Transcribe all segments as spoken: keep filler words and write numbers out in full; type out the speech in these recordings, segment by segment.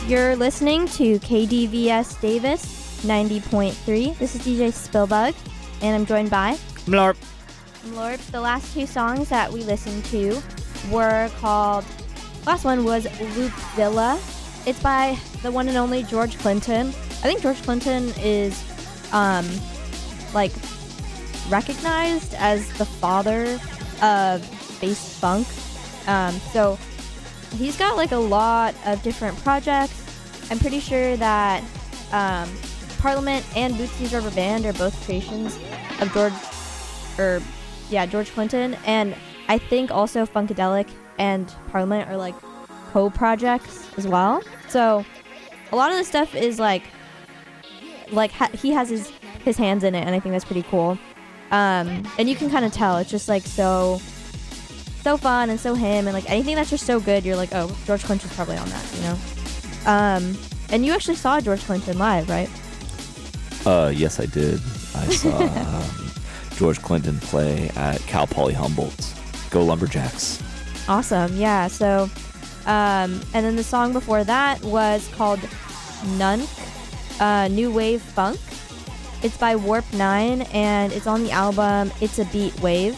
You're listening to K D V S Davis ninety point three. This is D J Spillbug, and I'm joined by Mlorp. Mlorp. The last two songs that we listened to were called, last one was Loopzilla. It's by the one and only George Clinton. I think George Clinton is, um, like, recognized as the father of bass funk. Um, so he's got like a lot of different projects. I'm pretty sure that um, Parliament and Bootsy's Rubber Band are both creations of George, or yeah, George Clinton. And I think also Funkadelic and Parliament are like co-projects as well. So a lot of the stuff is like, like ha- he has his his hands in it, and I think that's pretty cool. Um, and you can kind of tell it's just like so, so fun and so him, and like anything that's just so good, you're like, oh, George Clinton's probably on that, you know. Um, and you actually saw George Clinton live, right? Uh, yes, I did. I saw um, George Clinton play at Cal Poly Humboldt. Go Lumberjacks! Awesome, yeah. So, um, and then the song before that was called Nunk, uh, New Wave Funk. It's by Warp nine, and it's on the album It's a Beat Wave.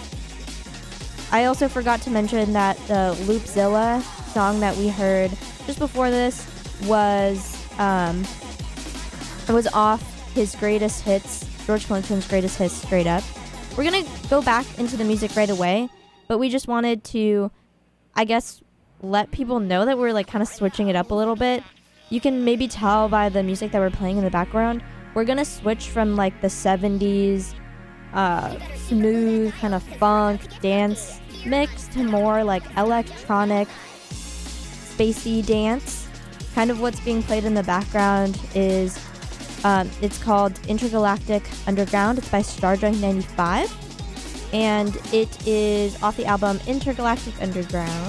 I also forgot to mention that the Loopzilla song that we heard just before this was um, it was off his greatest hits, George Clinton's greatest hits, straight up. We're going to go back into the music right away, but we just wanted to, I guess, let people know that we're like kind of switching it up a little bit. You can maybe tell by the music that we're playing in the background. We're going to switch from like the seventies uh, smooth kind of funk dance mix to more like electronic spacey dance. Kind of what's being played in the background is, um, it's called Intergalactic Underground. It's by Stardrunk ninety-five. And it is off the album Intergalactic Underground.